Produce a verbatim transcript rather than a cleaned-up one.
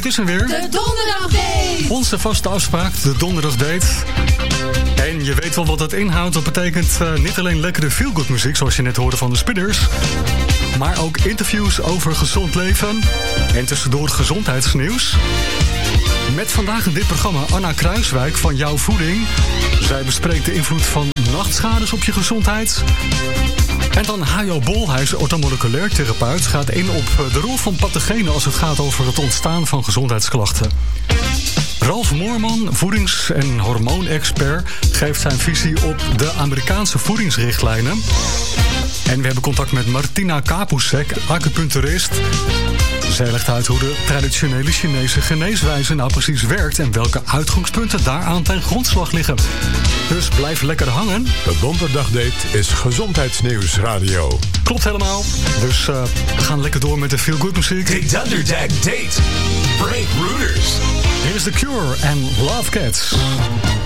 dit is hem weer. De Donderdagdate. Onze vaste afspraak, de Donderdagdate. En je weet wel wat dat inhoudt. Dat betekent uh, niet alleen lekkere feel-good muziek, zoals je net hoorde van de Spinners, maar ook interviews over gezond leven en tussendoor gezondheidsnieuws. Met vandaag in dit programma Anna Kruiswijk van Jouw Voeding. Zij bespreekt de invloed van nachtschades op je gezondheid. En dan Hajo Bol, hij is orthomoleculair therapeut, gaat in op de rol van pathogenen als het gaat over het ontstaan van gezondheidsklachten. Ralf Moorman, voedings- en hormoonexpert, geeft zijn visie op de Amerikaanse voedingsrichtlijnen. En we hebben contact met Martina Kapusek, acupuncturist. Zij legt uit hoe de traditionele Chinese geneeswijze nou precies werkt en welke uitgangspunten daaraan ten grondslag liggen. Dus blijf lekker hangen. De Donderdagdate is Gezondheidsnieuws Radio. Klopt helemaal. Dus uh, we gaan lekker door met de feel good muziek. The Donderdagdate. Break Rooters. Hier is The Cure en Love Cats.